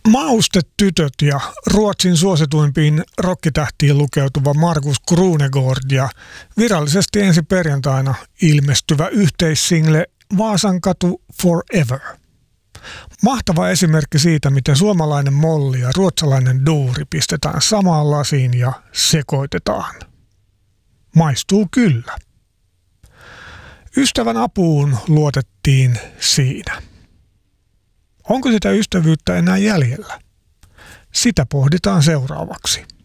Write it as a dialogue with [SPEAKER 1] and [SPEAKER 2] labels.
[SPEAKER 1] Maustetytöt ja Ruotsin suosituimpiin rokkitähtiin lukeutuva Markus Krunegård ja virallisesti ensi perjantaina ilmestyvä yhteissingle Vaasankatu Forever. Mahtava esimerkki siitä, miten suomalainen molli ja ruotsalainen duuri pistetään samaan lasiin ja sekoitetaan. Maistuu kyllä. Ystävän apuun luotettiin siinä. Onko sitä ystävyyttä enää jäljellä? Sitä pohditaan seuraavaksi.